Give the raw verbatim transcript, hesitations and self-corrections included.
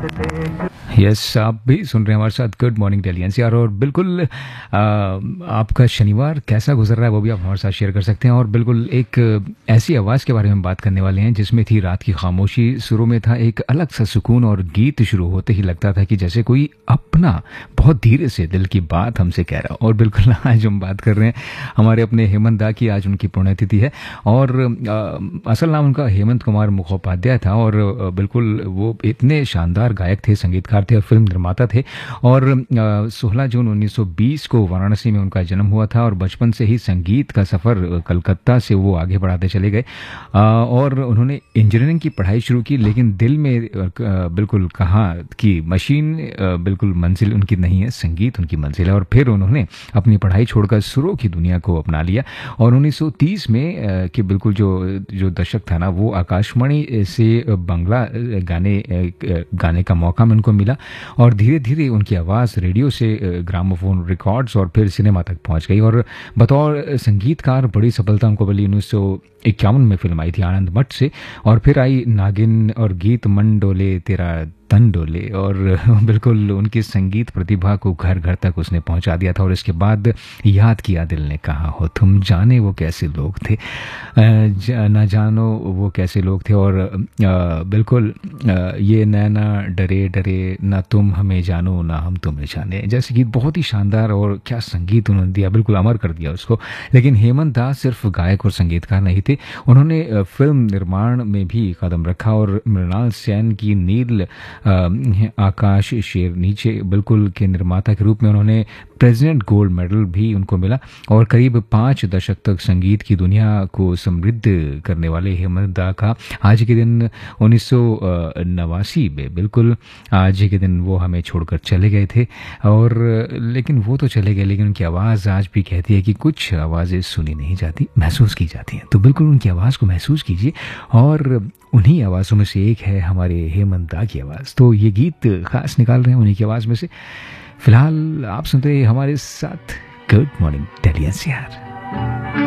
Yes yes, आप भी सुन रहे हैं हमारे साथ गुड मॉर्निंग दिल्ली एनसीआर। और बिल्कुल आ, आपका शनिवार कैसा गुजर रहा है वो भी आप हमारे साथ शेयर कर सकते हैं। और बिल्कुल एक ऐसी आवाज़ के बारे में बात करने वाले हैं जिसमें थी रात की खामोशी। शुरू में था एक अलग सा सुकून और गीत शुरू होते ही लगता था कि जैसे कोई अपना बहुत धीरे से दिल की बात हमसे कह रहा। और बिल्कुल आज हम बात कर रहे हैं हमारे अपने हेमंत दा की। आज उनकी पुण्यतिथि है और आ, असल नाम उनका हेमंत कुमार मुखोपाध्याय था। और बिल्कुल वो इतने शानदार गायक थे, संगीतकार थे और फिल्म निर्माता थे। और सोलह जून उन्नीस सौ बीस को वाराणसी में उनका जन्म हुआ था और बचपन से ही संगीत का सफ़र कलकत्ता से वो आगे बढ़ाते चले गए। और उन्होंने इंजीनियरिंग की पढ़ाई शुरू की, लेकिन दिल में बिल्कुल कहा कि मशीन बिल्कुल मंजिल उनकी नहीं है, संगीत उनकी मंजिल है। और फिर उन्होंने अपनी पढ़ाई छोड़कर सुरों की दुनिया को अपना लिया। और उन्नीस सौ तीस में कि बिल्कुल जो जो दशक था ना, वो आकाशवाणी से बांग्ला गाने गाने का मौका उनको मिला। और धीरे धीरे उनकी आवाज़ रेडियो से ग्रामोफोन रिकॉर्ड्स और फिर सिनेमा तक पहुंच गई। और बतौर संगीतकार बड़ी सफलता उनको मिली। उन्नीस सौ इक्यावन में फिल्म आई थी आनंद मठ से, और फिर आई नागिन और गीत मन डोले तेरा तन डोले। और बिल्कुल उनकी संगीत प्रतिभा को घर घर तक उसने पहुंचा दिया था। और इसके बाद याद किया दिल ने कहा हो तुम, जाने वो कैसे लोग थे, ना जानो वो कैसे लोग थे। और बिल्कुल ये नैना डरे डरे, ना तुम हमें जानो ना हम तुम्हें जाने, जैसे गीत बहुत ही शानदार। और क्या संगीत उन्होंने दिया, बिल्कुल अमर कर दिया उसको। लेकिन हेमंत दास सिर्फ गायक और संगीतकार नहीं थे, उन्होंने फिल्म निर्माण में भी कदम रखा। और मृणाल सेन की नील आकाश शेर नीचे बिल्कुल के निर्माता के रूप में उन्होंने प्रेसिडेंट गोल्ड मेडल भी उनको मिला। और करीब पाँच दशक तक संगीत की दुनिया को समृद्ध करने वाले हेमंत दा का आज के दिन उन्नीस सौ नवासी में बिल्कुल आज के दिन वो हमें छोड़कर चले गए थे। और लेकिन वो तो चले गए, लेकिन उनकी आवाज़ आज भी कहती है कि कुछ आवाज़ें सुनी नहीं जाती, महसूस की जाती हैं। तो बिल्कुल उनकी आवाज़ को महसूस कीजिए। और उन्हीं आवाज़ों में से एक है हमारे हेमंत दा की आवाज़। तो ये गीत खास निकाल रहे हैं उन्हीं की आवाज़ में से। फिलहाल आप सुनते हैं हमारे साथ गुड मॉर्निंग दिल्ली एनसीआर।